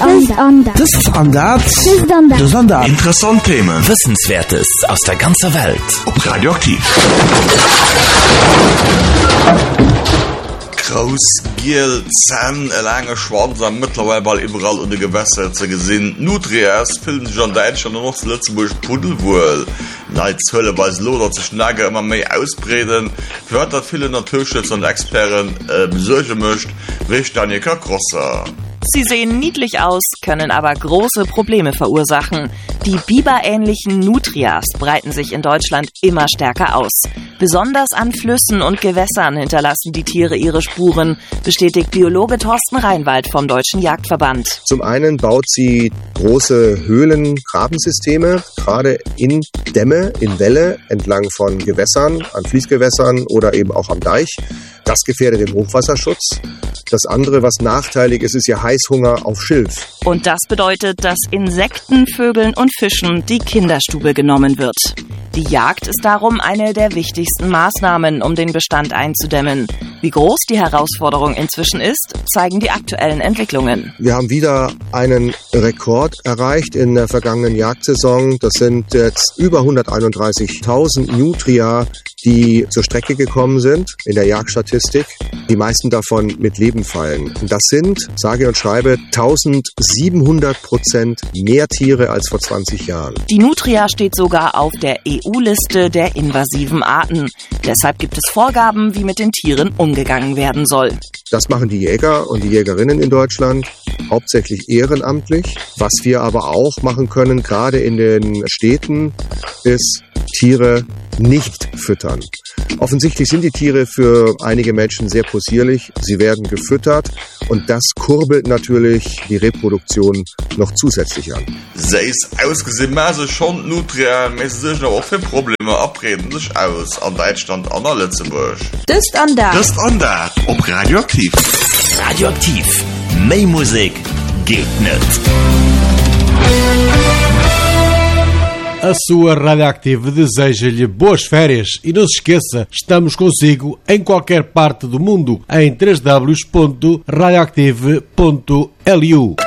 Standard. Interessante Themen. Wissenswertes aus der ganzen Welt. Ob Radioaktiv. Groß, Giel, Zahn, lange Schwanz am mittlerweile bald überall in den Gewässern zu gesehen. Nutrias filmen sich an Deutschland und noch zu Lützenburg Pudelwohl. Neizhölle bei Loder zu Schnagge immer mehr ausbreiten. Hört das viele Naturschützer und Experten besuchen möchten, wie Danica Grosser. Sie sehen niedlich aus, können aber große Probleme verursachen. Die biberähnlichen Nutrias breiten sich in Deutschland immer stärker aus. Besonders an Flüssen und Gewässern hinterlassen die Tiere ihre Spuren, bestätigt Biologe Thorsten Reinwald vom Deutschen Jagdverband. Zum einen baut sie große Höhlen-Grabensysteme, gerade in Dämme, in Wälle, entlang von Gewässern, an Fließgewässern oder eben auch am Deich. Das gefährdet den Hochwasserschutz. Das andere, was nachteilig ist, ist ihr Heißhunger auf Schilf. Und das bedeutet, dass Insekten, Vögeln und Fischen die Kinderstube genommen wird. Die Jagd ist darum eine der wichtigsten Maßnahmen, um den Bestand einzudämmen. Wie groß die Herausforderung inzwischen ist, zeigen die aktuellen Entwicklungen. Wir haben wieder einen Rekord erreicht in der vergangenen Jagdsaison. Das sind jetzt über 131.000 Nutria, die zur Strecke gekommen sind in der Jagdstatistik. Die meisten davon mit Leben fallen. Und das sind, sage und schreibe, 1700% mehr Tiere als vor 20 Jahren. Die Nutria steht sogar auf der EU-Liste der invasiven Arten. Deshalb gibt es Vorgaben, wie mit den Tieren umgegangen werden soll. Das machen die Jäger und die Jägerinnen in Deutschland, hauptsächlich ehrenamtlich. Was wir aber auch machen können, gerade in den Städten, ist Tiere nicht füttern. Offensichtlich sind die Tiere für einige Menschen sehr possierlich. Sie werden gefüttert und das kurbelt natürlich die Reproduktion noch zusätzlich an. Sie ist ausgesehen, also schon Nutria, aber sich noch auch für Probleme abreden sich aus an Deutschland, an der Lützenburg. Das Standard. Ob Radioaktiv. Radioaktiv. Mehr Musik geht nicht. A sua Radioactive deseja-lhe boas férias e não se esqueça, estamos consigo em qualquer parte do mundo em www.radioactive.lu.